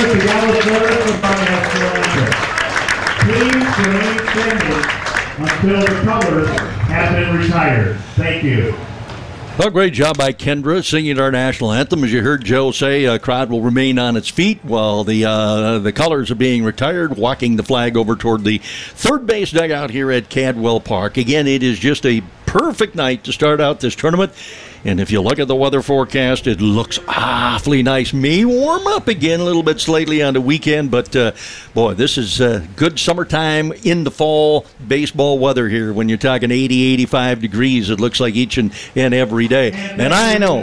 the yellow shirts are by that please remain standing until the colors have been retired. Thank you. Well, great job by Kendra singing our national anthem. As you heard Joe say, crowd will remain on its feet while the colors are being retired, walking the flag over toward the third base dugout here at Cadwell Park. Again, it is just a perfect night to start out this tournament. And if you look at the weather forecast, it looks awfully nice. May warm up again a little bit slightly on the weekend, but boy, this is good summertime in the fall baseball weather here. When you're talking 80, 85 degrees, it looks like each and every day. And I know,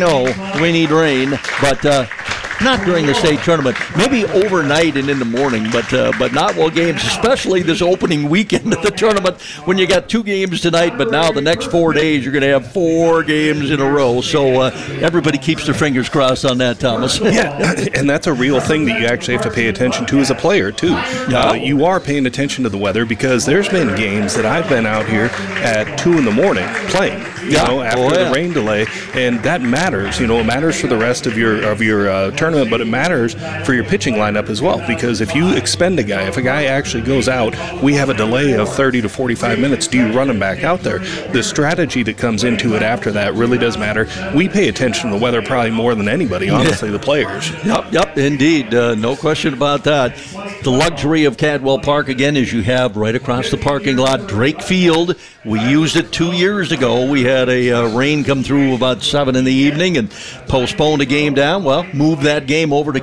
we need rain, but not during the state tournament. Maybe overnight and in the morning, but not while games, especially this opening weekend of the tournament when you got 2 games tonight, but now the next 4 days you're going to have 4 games in a row. So everybody keeps their fingers crossed on that, Thomas. Yeah, and that's a real thing that you actually have to pay attention to as a player, too. You are paying attention to the weather because there's been games that I've been out here at 2 in the morning playing, after the rain delay, and that matters. It matters for the rest of your tournament, but it matters for your pitching lineup as well, because if you expend a guy, if a guy actually goes out, we have a delay of 30 to 45 minutes. Do you run him back out there? The strategy that comes into it after that really does matter. We pay attention to the weather probably more than anybody, honestly, the players. Yep, indeed. No question about that. The luxury of Cadwell Park, again, is you have right across the parking lot Drake Field. We used it 2 years ago. We had a rain come through about 7 in the evening and postponed a game down. Well, moved that game over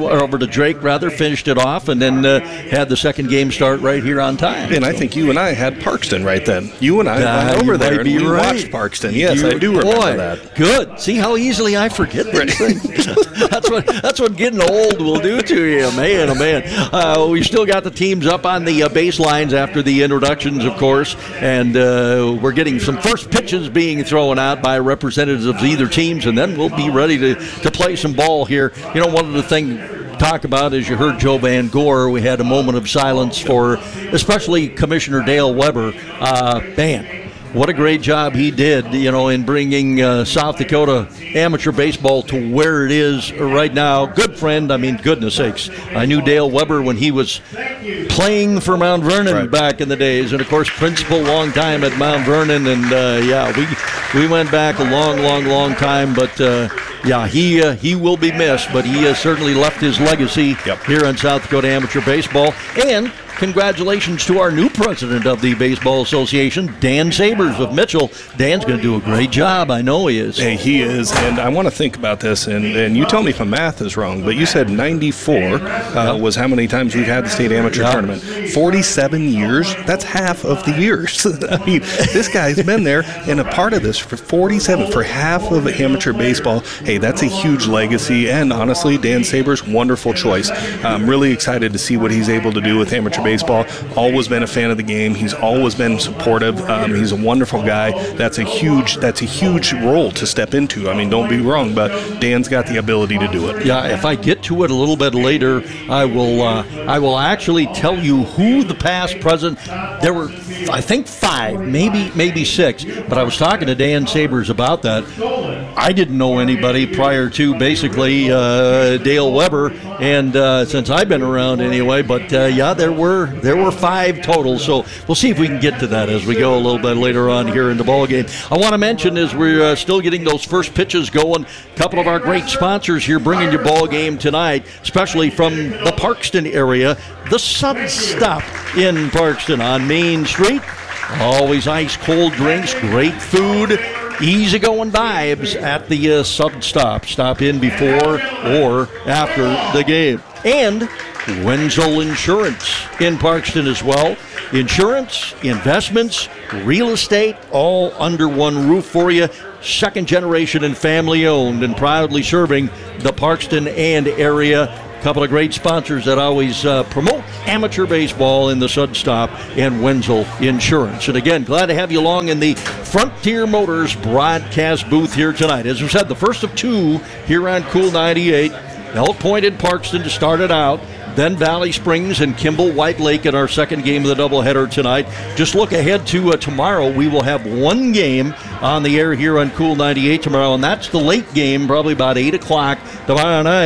to Drake, finished it off, and then had the second game start right here on time. And I think you and I had Parkston right then. You and I went over there and we watched Parkston. Yes, I do remember that. Good. See how easily I forget these things. That's what getting old will do to you, man. Oh man. We still got the teams up on the baselines after the introductions, of course, and we're getting some first pitches being thrown out by representatives of either teams, and then we'll be ready to play some ball here. One of the things talk about, as you heard Joe Van Gore, we had a moment of silence for especially Commissioner Dale Weber. Man, what a great job he did, in bringing South Dakota amateur baseball to where it is right now. Good friend, goodness sakes. I knew Dale Weber when he was playing for Mount Vernon back in the days, and of course, principal long time at Mount Vernon, and we went back a long time, but he will be missed, but he has certainly left his legacy here in South Dakota Amateur Baseball. And congratulations to our new president of the Baseball Association, Dan Sabers of Mitchell. Dan's going to do a great job. I know he is. Hey, he is. And I want to think about this, and you tell me if my math is wrong, but you said 94 was how many times we've had the state amateur tournament. 47 years? That's half of the years. This guy's been there and a part of this for 47, for half of amateur baseball. Hey, that's a huge legacy, and honestly, Dan Sabers, wonderful choice. I'm really excited to see what he's able to do with amateur baseball. Always been a fan of the game. He's always been supportive. He's a wonderful guy. That's a huge role to step into. Don't be wrong, but Dan's got the ability to do it. Yeah, if I get to it a little bit later, I will actually tell you who the past president. There were, I think, 5, maybe 6. But I was talking to Dan Sabers about that. I didn't know anybody prior to basically Dale Weber, and since I've been around anyway. But there were 5 total. So we'll see if we can get to that as we go a little bit later on here in the ball game. I want to mention, as we're still getting those first pitches going, a couple of our great sponsors here bringing your ball game tonight, especially from the Parkston area. The Sud Stop in Parkston on Main Street. Always ice cold drinks, great food, easygoing vibes at the Sud Stop. Stop in before or after the game. And Wenzel Insurance in Parkston as well. Insurance, investments, real estate, all under one roof for you. Second generation and family owned, and proudly serving the Parkston and area. A couple of great sponsors that always promote amateur baseball in the Sud Stop, and Wenzel Insurance. And again, glad to have you along in the Frontier Motors broadcast booth here tonight. As we said, the first of 2 here on Cool 98. Elk Point and Parkston to start it out. Then Valley Springs and Kimball White Lake in our second game of the doubleheader tonight. Just look ahead to tomorrow. We will have 1 game on the air here on Cool 98 tomorrow, and that's the late game, probably about 8 o'clock tomorrow night.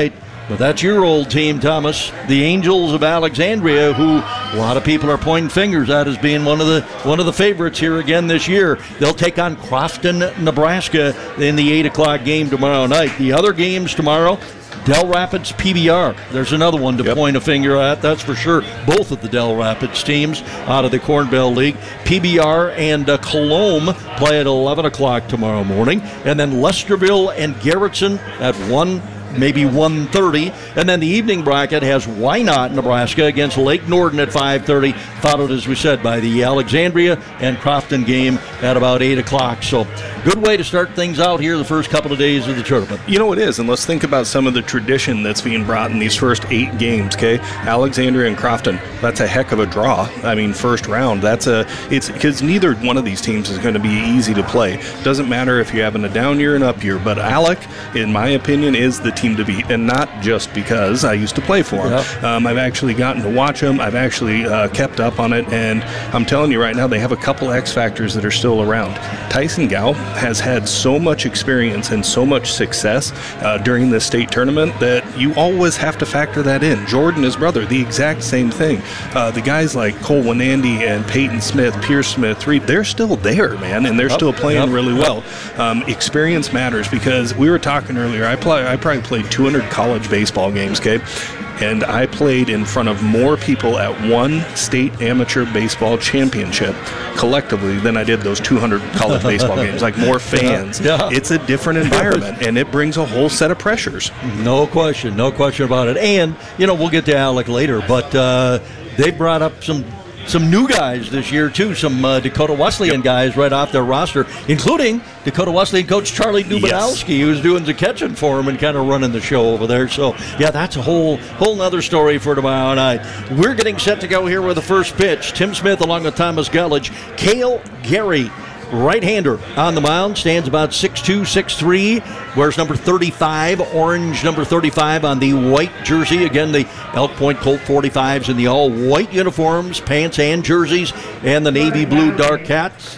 But that's your old team, Thomas. The Angels of Alexandria, who a lot of people are pointing fingers at as being one of the favorites here again this year. They'll take on Crofton, Nebraska in the 8 o'clock game tomorrow night. The other games tomorrow, Del Rapids, PBR. There's another one to point a finger at, that's for sure. Both of the Del Rapids teams out of the Corn Belt League. PBR and Colombe play at 11 o'clock tomorrow morning. And then Lesterville and Garrettson at 1, maybe 1:30. And then the evening bracket has Wynot, Nebraska against Lake Norden at 5:30, followed, as we said, by the Alexandria and Crofton game at about 8 o'clock. So good way to start things out here the first couple of days of the tournament. You know it is, and let's think about some of the tradition that's being brought in these first 8 games, okay? Alexandria and Crofton, that's a heck of a draw. I mean, first round, it's because neither one of these teams is going to be easy to play. Doesn't matter if you're having a down year and up year, but Alec, in my opinion, is the team to beat, and not just because I used to play for them. Yep. I've actually gotten to watch them. I've actually kept up on it, and I'm telling you right now, they have a couple X factors that are still around. Tyson Gow has had so much experience and so much success during this state tournament that you always have to factor that in. Jordan, his brother, the exact same thing. The guys like Cole Winandy and Peyton Smith, Pierce Smith, Reed, they're still there, man, and they're still playing really well. Experience matters, because we were talking earlier, I probably played 200 college baseball games, okay? And I played in front of more people at one state amateur baseball championship collectively than I did those 200 college baseball games. Like, more fans. Yeah. It's a different environment, and it brings a whole set of pressures. No question about it. And, we'll get to Alec later, but they brought up some new guys this year, too. Some Dakota Wesleyan guys right off their roster, including Dakota Wesleyan coach Charlie Dubanowski, who's doing the catching for him and kind of running the show over there. So, yeah, that's a whole nother story for tomorrow night. We're getting set to go here with the first pitch. Tim Smith along with Thomas Gullidge. Cale Gary, right-hander on the mound, stands about 6'2", 6'3", wears number 35, orange number 35 on the white jersey. Again, the Elk Point Colt 45s in the all-white uniforms, pants and jerseys, and the navy blue dark caps.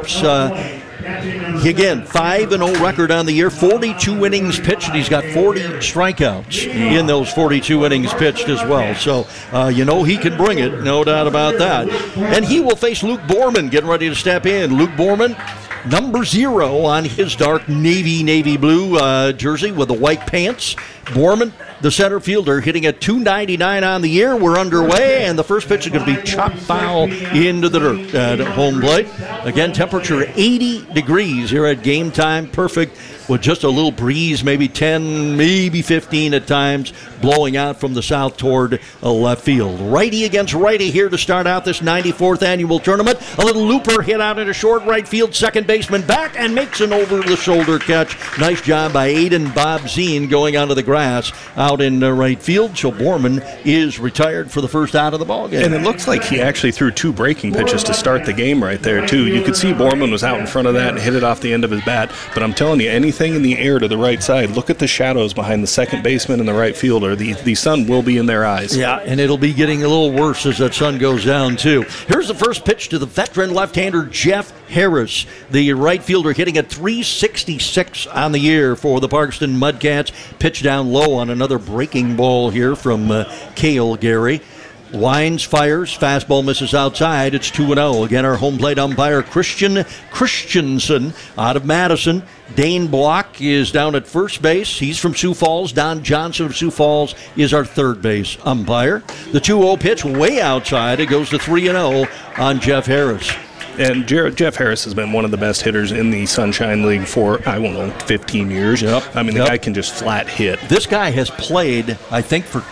Again, 5-0 record on the year, 42 innings pitched, and he's got 40 strikeouts in those 42 innings pitched as well. So, he can bring it, no doubt about that. And he will face Luke Borman, getting ready to step in. Luke Borman, number 0 on his dark navy blue jersey with the white pants. Borman, the center fielder, hitting at .299 on the year. We're underway, and the first pitch is going to be chopped foul into the dirt at home plate. Again, temperature 80 degrees here at game time. Perfect, with just a little breeze, maybe 10, maybe 15 at times, blowing out from the south toward left field. Righty against righty here to start out this 94th annual tournament. A little looper hit out into short right field. Second baseman back and makes an over-the-shoulder catch. Nice job by Aiden Bob Zine going onto the grass out in right field. So Borman is retired for the first out of the ball game. And it looks like he actually threw 2 breaking pitches to start the game right there, too. You could see Borman was out in front of that and hit it off the end of his bat. But I'm telling you, anything in the air to the right side, look at the shadows behind the second baseman and the right fielder. The sun will be in their eyes. Yeah, and it'll be getting a little worse as that sun goes down, too. Here's the first pitch to the veteran left-hander Jeff Harris, the right fielder, hitting at .366 on the year for the Parkston Mudcats. Pitch down low on another breaking ball here from Cale Gary. Wines fires, fastball misses outside. It's 2-0. Again, our home plate umpire, Christian Christensen out of Madison. Dane Block is down at first base. He's from Sioux Falls. Don Johnson of Sioux Falls is our third base umpire. The 2-0 pitch way outside. It goes to 3-0 on Jeff Harris. And Jeff Harris has been one of the best hitters in the Sunshine League for, 15 years. Yep. I mean, the guy can just flat hit. This guy has played, I think, for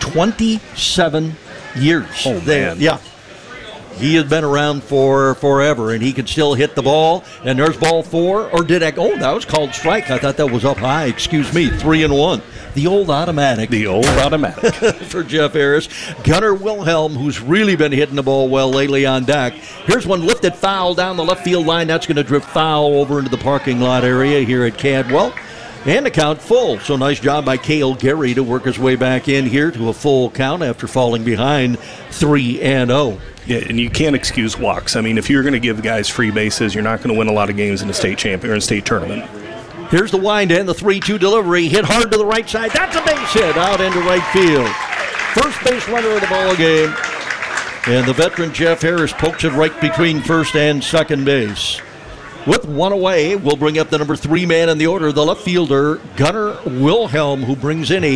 27 years. Oh, man. Yeah. He has been around for forever, and he can still hit the ball. And there's ball 4. Or did I? Oh, that was called strike. I thought that was up high. Excuse me. 3-1. The old automatic. For Jeff Harris. Gunnar Wilhelm, who's really been hitting the ball well lately on deck. Here's one lifted foul down the left field line. That's going to drift foul over into the parking lot area here at Cadwell. And the count full. So nice job by Cale Gary to work his way back in here to a full count after falling behind 3-0. Yeah, and you can't excuse walks. I mean, if you're going to give guys free bases, you're not going to win a lot of games in a state champion or in a state tournament. Here's the wind and the 3-2 delivery. Hit hard to the right side. That's a base hit out into right field. First base runner of the ball game. And the veteran Jeff Harris pokes it right between first and second base. With one away, we'll bring up the number 3 man in the order, the left fielder, Gunnar Wilhelm, who brings in a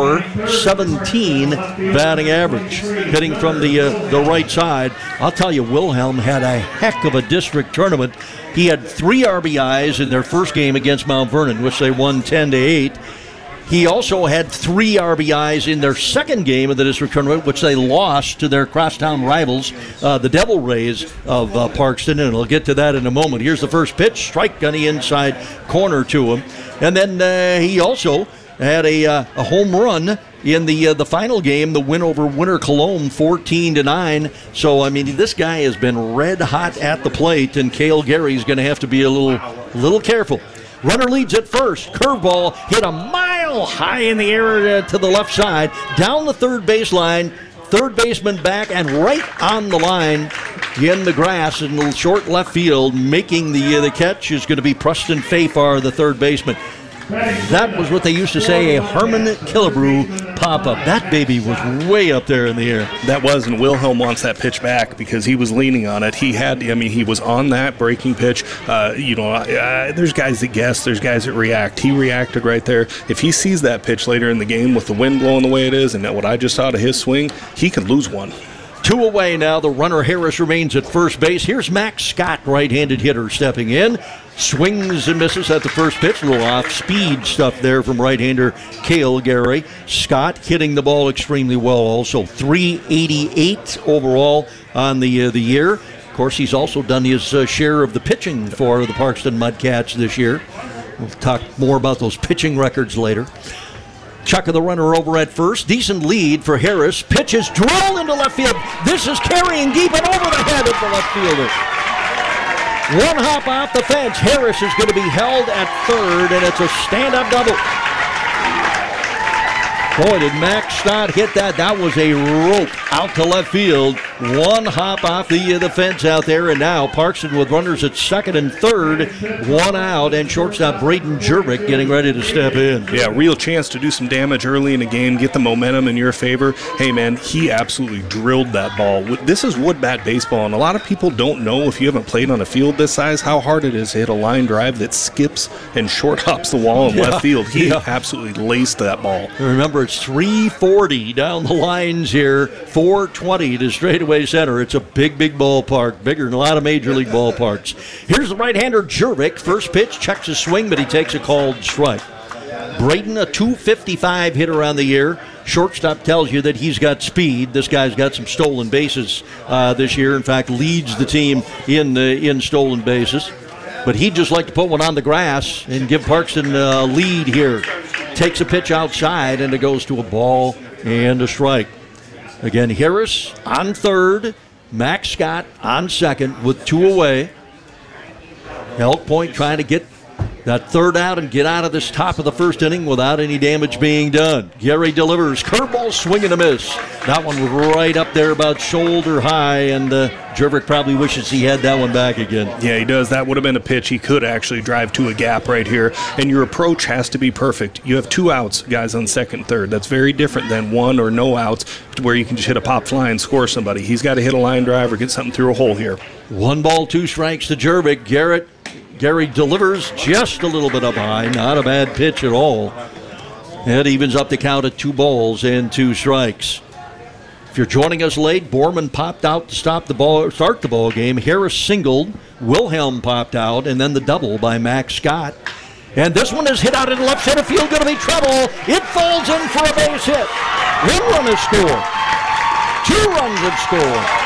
.417 batting average, hitting from the right side. I'll tell you, Wilhelm had a heck of a district tournament. He had 3 RBIs in their first game against Mount Vernon, which they won 10-8. He also had 3 RBIs in their second game of the district tournament, which they lost to their crosstown rivals, the Devil Rays of Parkston, and we'll get to that in a moment. Here's the first pitch, strike on the inside corner to him. And then he also had a home run in the final game, the win over Winter Cologne, 14-9. So, I mean, this guy has been red hot at the plate, and Cale Gary's going to have to be a little careful. Runner leads at first. Curveball hit a mile high in the air to the left side, down the third baseline. Third baseman back and right on the line in the grass in the short left field. Making the catch is going to be Preston Fafar, the third baseman. That was what they used to say, a Harmon Killebrew pop-up. That baby was way up there in the air. That was, and Wilhelm wants that pitch back because he was leaning on it. He was on that breaking pitch. There's guys that guess, there's guys that react. He reacted right there. If he sees that pitch later in the game with the wind blowing the way it is and what I just saw to his swing, he could lose one. 2 away now. The runner Harris remains at first base. Here's Max Scott, right-handed hitter, stepping in. Swings and misses at the first pitch. A little off-speed stuff there from right-hander Cale Gary. Scott hitting the ball extremely well also. .388 overall on the year. Of course, he's also done his share of the pitching for the Parkston Mudcats this year. We'll talk more about those pitching records later. Chuck of the runner over at first. Decent lead for Harris. Pitch is drilled into left field. This is carrying deep and over the head of the left fielder. One hop off the fence. Harris is going to be held at third, and it's a stand-up double. Boy, did Max Scott hit that. That was a rope out to left field. One hop off the fence out there, and now Parkston with runners at second and third. One out, and shortstop Braden Jervik getting ready to step in. Yeah, real chance to do some damage early in the game, get the momentum in your favor. Hey, man, he absolutely drilled that ball. This is wood bat baseball, and a lot of people don't know, if you haven't played on a field this size, how hard it is to hit a line drive that skips and short hops the wall in left field. He absolutely laced that ball. Remember, it's 340 down the lines here, 420 to straightaway center. It's a big ballpark, bigger than a lot of major league ballparks. Here's the right-hander Jervik. First pitch, checks his swing, but he takes a called strike. Braden, a .255 hitter on the year. Shortstop tells you that he's got speed. This guy's got some stolen bases this year. In fact, leads the team in stolen bases. But he'd just like to put one on the grass and give Parkston a lead here. Takes a pitch outside, and it goes to a ball and a strike. Again, Harris on third, Max Scott on second with 2 away. Elk Point trying to get that third out and get out of this top of the first inning without any damage being done. Gary delivers. Curveball, swing and a miss. That one was right up there about shoulder high, and Jervik probably wishes he had that one back again. Yeah, he does. That would have been a pitch he could actually drive to a gap right here, and your approach has to be perfect. You have 2 outs, guys, on second and third. That's very different than 1 or no outs where you can just hit a pop fly and score somebody. He's got to hit a line drive or get something through a hole here. 1 ball, 2 strikes to Jervik. Gary delivers just a little bit up high. Not a bad pitch at all. It evens up the count at 2 balls and 2 strikes. If you're joining us late, Borman popped out to start the ball game. Harris singled. Wilhelm popped out, and then the double by Max Scott. And this one is hit out in left center field. Going to be trouble. It falls in for a base hit. 1 run is scored. 2 runs have scored.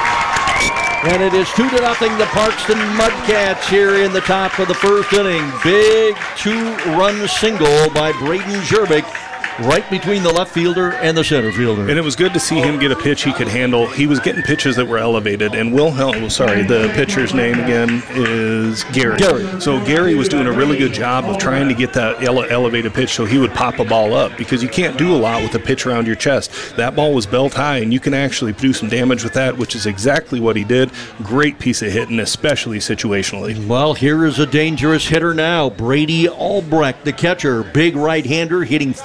And it is 2-0 the Parkston Mudcats here in the top of the first inning. Big 2-run single by Braden Jervik. right between the left fielder and the center fielder. And it was good to see him get a pitch he could handle. He was getting pitches that were elevated. And the pitcher's name again is Gary. So Gary was doing a really good job of trying to get that elevated pitch so he would pop a ball up, because you can't do a lot with a pitch around your chest. That ball was belt high, and you can actually do some damage with that, which is exactly what he did. Great piece of hitting, especially situationally. Well, here is a dangerous hitter now. Brady Albrecht, the catcher, big right-hander, hitting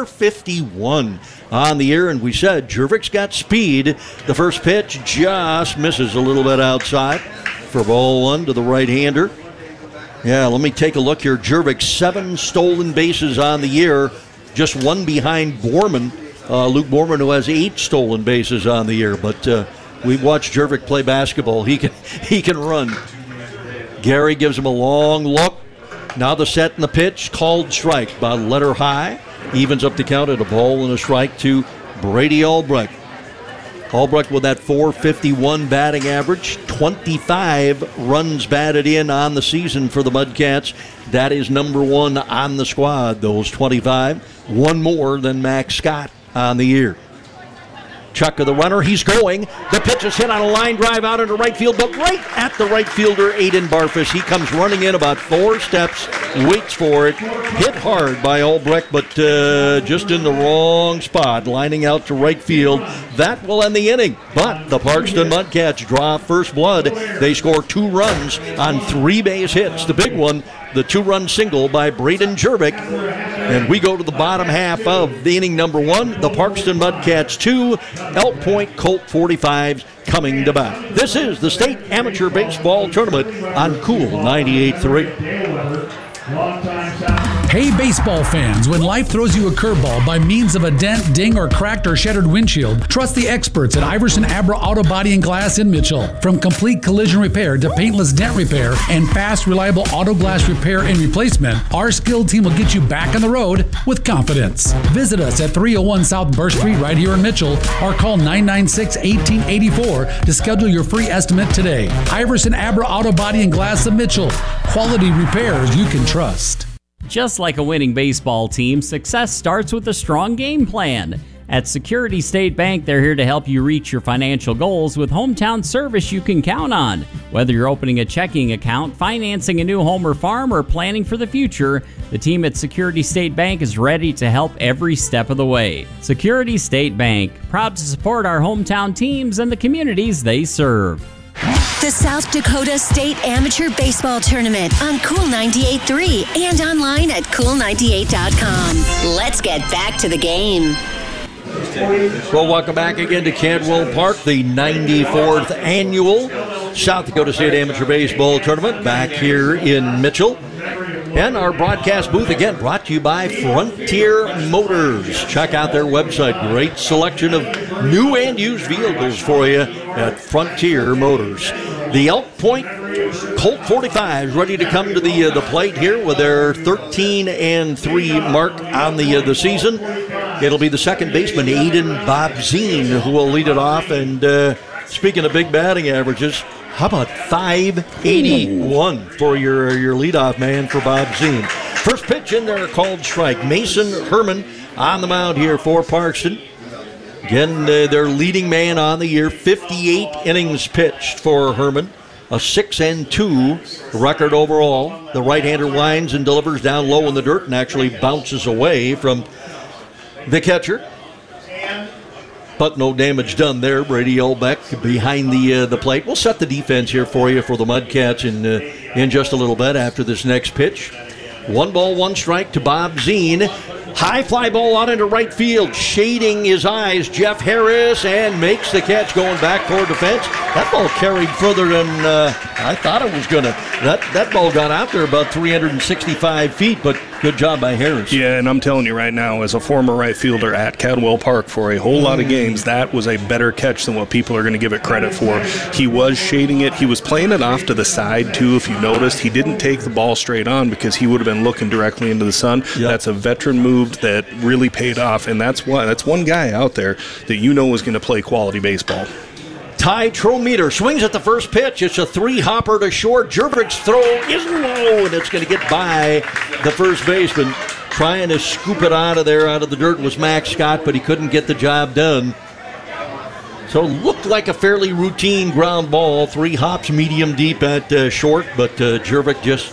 .451 on the year. And we said Jervik's got speed. The first pitch just misses a little bit outside for ball one to the right-hander. Yeah, let me take a look here. Jervik, 7 stolen bases on the year, just one behind Borman. Luke Borman, who has 8 stolen bases on the year. But we've watched Jervik play basketball. He can run. Gary gives him a long look. Now the set and the pitch, called strike, about a letter high. Evens up the count at a ball and a strike to Brady Albrecht. Albrecht with that .451 batting average, 25 runs batted in on the season for the Mudcats. That is number 1 on the squad, those 25. One more than Max Scott on the year. Chuck of the runner, he's going. The pitch is hit on a line drive out into right field, but right at the right fielder, Aiden Barfish. He comes running in about 4 steps, waits for it. Hit hard by Albrecht, but just in the wrong spot, lining out to right field. That will end the inning. But the Parkston Mudcats draw first blood. They score 2 runs on 3 base hits. The big one, the 2-run single by Braden Jervik. And we go to the bottom half of the inning number 1. The Parkston Mudcats 2, Elk Point Colt 45s coming to bat. This is the State Amateur Baseball Tournament on Cool 98.3. Hey baseball fans, when life throws you a curveball by means of a dent, ding, or cracked or shattered windshield, trust the experts at Iverson Abra Auto Body and Glass in Mitchell. From complete collision repair to paintless dent repair and fast, reliable auto glass repair and replacement, our skilled team will get you back on the road with confidence. Visit us at 301 South Burr Street right here in Mitchell, or call 996-1884 to schedule your free estimate today. Iverson Abra Auto Body and Glass of Mitchell. Quality repairs you can trust. Just like a winning baseball team, success starts with a strong game plan. At Security State Bank, they're here to help you reach your financial goals with hometown service you can count on. Whether you're opening a checking account, financing a new home or farm, or planning for the future, the team at Security State Bank is ready to help every step of the way. Security State Bank, proud to support our hometown teams and the communities they serve. The South Dakota State Amateur Baseball Tournament on Cool 98.3 and online at cool98.com. Let's get back to the game. Well, welcome back again to Cantwell Park, the 94th annual South Dakota State Amateur Baseball Tournament back here in Mitchell. And our broadcast booth, again, brought to you by Frontier Motors. Check out their website. Great selection of new and used vehicles for you at Frontier Motors. The Elk Point Colt 45 is ready to come to the plate here with their 13-3 mark on the season. It'll be the second baseman, Aiden Bobzine, who will lead it off. And speaking of big batting averages, how about 581 for your leadoff man for Bobzine? First pitch in there, called strike. Mason Herman on the mound here for Parkston. Again, their leading man on the year, 58 innings pitched for Herman. A 6-2 record overall. The right-hander winds and delivers down low in the dirt and actually bounces away from the catcher. But no damage done there. Brady Albrecht behind the plate. We'll set the defense here for you for the Mudcats in just a little bit after this next pitch. 1 ball, 1 strike to Bobzine. High fly ball out into right field. Shading his eyes, Jeff Harris, and makes the catch going back toward the fence. That ball carried further than I thought it was going to. That ball got out there about 365 feet, but good job by Harris. Yeah, and I'm telling you right now, as a former right fielder at Cadwell Park for a whole lot of games, that was a better catch than what people are going to give it credit for. He was shading it. He was playing it off to the side, too, if you noticed. He didn't take the ball straight on because he would have been looking directly into the sun. Yep. That's a veteran move that really paid off, and that's one guy out there that you know is going to play quality baseball. Ty Trometer swings at the first pitch. It's a 3-hopper to short. Jervik's throw is low, and it's going to get by the first baseman. trying to scoop it out of the dirt was Max Scott, but he couldn't get the job done. So it looked like a fairly routine ground ball. 3 hops medium deep at short, but Jervik just